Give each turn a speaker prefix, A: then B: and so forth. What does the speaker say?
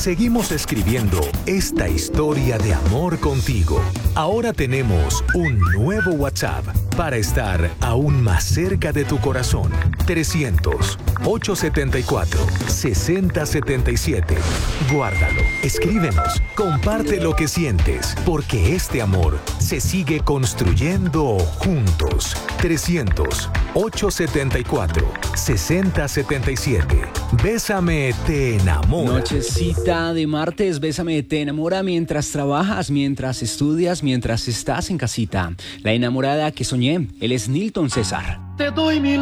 A: seguimos escribiendo esta historia de amor contigo. Ahora tenemos un nuevo WhatsApp para estar aún más cerca de tu corazón. 300-874-6077. Guárdalo, escríbenos, comparte lo que sientes, porque este amor se sigue construyendo juntos. 300-874-6077. Bésame, te enamora.
B: Nochecita de martes, Bésame, te enamora mientras trabajas, mientras estudias, mientras estás en casita. La enamorada que soñé, él es Nilton César.
C: Te doy mi